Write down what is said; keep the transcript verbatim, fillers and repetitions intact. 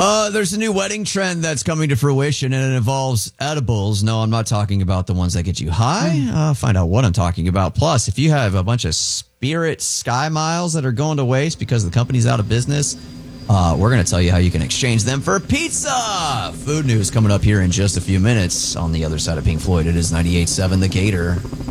Uh, there's a new wedding trend that's coming to fruition, and it involves edibles. No, I'm not talking about the ones that get you high. Uh, find out what I'm talking about. Plus, if you have a bunch of Spirit Sky Miles that are going to waste because the company's out of business, uh, we're going to tell you how you can exchange them for pizza. Food news coming up here in just a few minutes. On the other side of Pink Floyd, it is ninety-eight point seven The Gator.